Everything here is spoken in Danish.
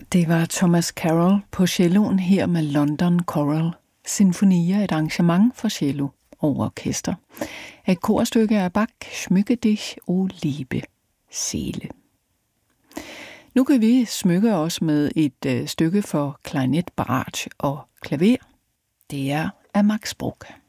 Det var Thomas Carroll på celloen her med London Choral Sinfonia, et arrangement for cello og orkester. Et korstykke af Bach, Schmücke dich, o liebe Seele. Nu kan vi smykke os med et stykke for klarinet, bratsch og klaver. Det er af Max Bruch.